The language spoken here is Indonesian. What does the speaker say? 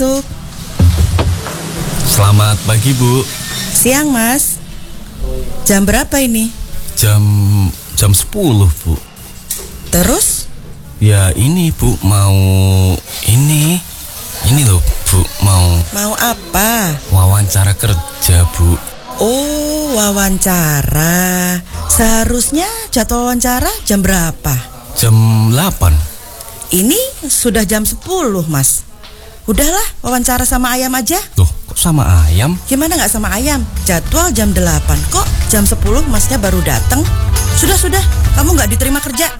masuk. Selamat pagi, Bu. Siang, Mas. Jam berapa ini? Jam 10, Bu. Terus? Ya ini, Bu, mau ini loh, Bu, Mau apa? wawancara kerja, Bu. Oh, wawancara. Seharusnya jadwal wawancara jam berapa? Jam 8. Ini sudah jam 10, Mas. Udahlah, wawancara sama ayam aja. Loh, kok sama ayam? Gimana nggak sama ayam? Jadwal jam 8. Kok jam 10 Masnya baru datang? Sudah, kamu nggak diterima kerja.